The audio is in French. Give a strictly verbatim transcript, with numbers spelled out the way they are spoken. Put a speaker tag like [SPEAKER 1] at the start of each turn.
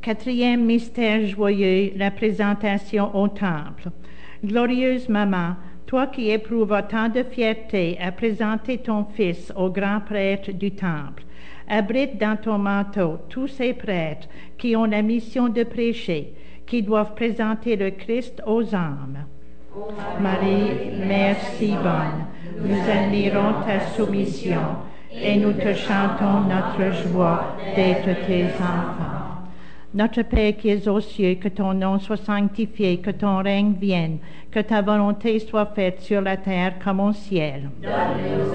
[SPEAKER 1] Quatrième mystère joyeux, la présentation au temple. Glorieuse Maman, toi qui éprouves autant de fierté à présenter ton Fils au grand prêtre du temple, abrite dans ton manteau tous ces prêtres qui ont la mission de prêcher, qui doivent présenter le Christ aux âmes.
[SPEAKER 2] Ô
[SPEAKER 1] Marie, Mère si bonne, nous admirons ta soumission et nous te chantons notre joie d'être tes enfants. Notre Père qui es aux cieux, que ton nom soit sanctifié, que ton règne vienne, que ta volonté soit faite sur la terre comme au ciel.
[SPEAKER 2] Donne-nous